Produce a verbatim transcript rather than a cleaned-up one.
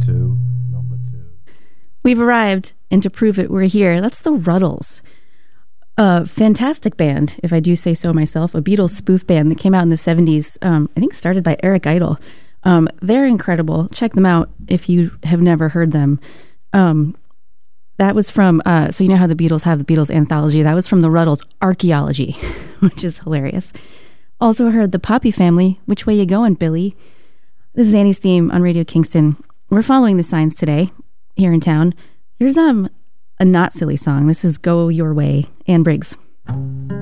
two, number two. We've arrived, and to prove it, we're here. That's the Ruddles. A fantastic band, if I do say so myself, a Beatles spoof band that came out in the seventies, um, I think started by Eric Idle. Um, they're incredible. Check them out if you have never heard them. Um, that was from, uh, so you know how the Beatles have the Beatles anthology? That was from the Ruddles Archaeology, which is hilarious. Also heard the Poppy Family, Which Way You Going, Billy? This is Annie's Theme on Radio Kingston. We're following the signs today here in town. Here's um a not silly song. This is Go Your Way, Anne Briggs.